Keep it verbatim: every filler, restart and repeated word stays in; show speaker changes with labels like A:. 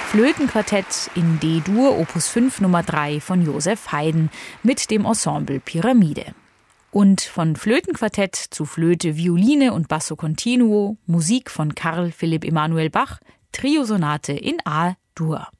A: Flötenquartett in D-Dur, Opus fünf Nummer drei von Joseph Haydn mit dem Ensemble Pyramide. Und von Flötenquartett zu Flöte, Violine und Basso Continuo, Musik von Carl Philipp Emanuel Bach, Triosonate in A-Dur.